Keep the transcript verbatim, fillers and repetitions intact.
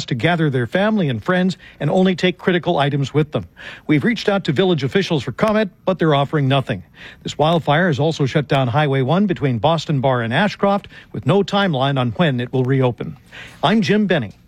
asked to gather their family and friends and only take critical items with them. We've reached out to village officials for comment, but they're offering nothing. This wildfire has also shut down Highway one between Boston Bar and Ashcroft, with no timeline on when it will reopen. I'm Jim Benny.